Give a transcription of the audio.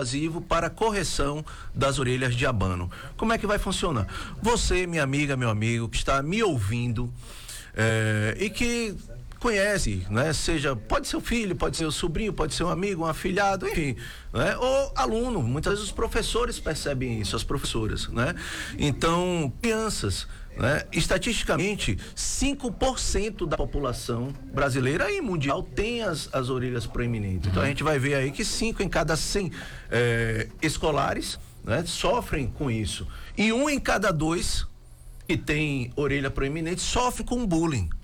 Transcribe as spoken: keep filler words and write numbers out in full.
invasivo para correção das orelhas de abano. Como é que vai funcionar? Você, minha amiga, meu amigo, que está me ouvindo é, e que conhece, né? Seja, pode ser o filho, pode ser o sobrinho, pode ser um amigo, um afilhado, enfim, né? Ou aluno, muitas vezes os professores percebem isso, as professoras, né? Então, crianças, né? Estatisticamente, cinco por cento da população brasileira e mundial tem as, as orelhas proeminentes. Então, a gente vai ver aí que cinco em cada cem é, escolares, né? Sofrem com isso. E um em cada dois que tem orelha proeminente sofre com bullying.